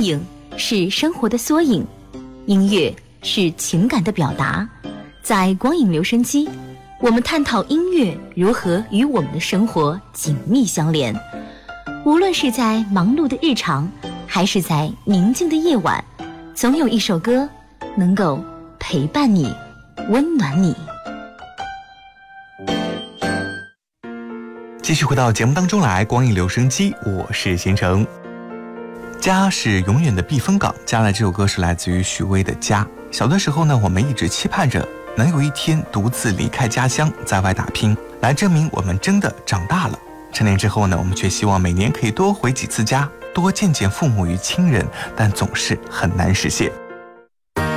影是生活的缩影，音乐是情感的表达。在光影留声机，我们探讨音乐如何与我们的生活紧密相连。无论是在忙碌的日常，还是在宁静的夜晚，总有一首歌能够陪伴你，温暖你。 继续回到节目当中来，光影留声机，我是贤成。家是永远的避风港，接下来这首歌是来自于许巍的《家》。小的时候呢，我们一直期盼着能有一天独自离开家乡，在外打拼，来证明我们真的长大了。成年之后呢，我们却希望每年可以多回几次家，多见见父母与亲人，但总是很难实现。